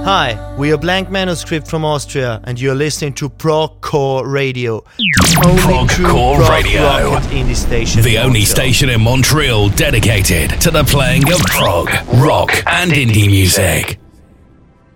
Hi, we are Blank Manuscript from Austria, and you're listening to Progcore Radio. Only true prog rock indie station. The only station in Montreal dedicated to the playing of prog, rock, and indie music.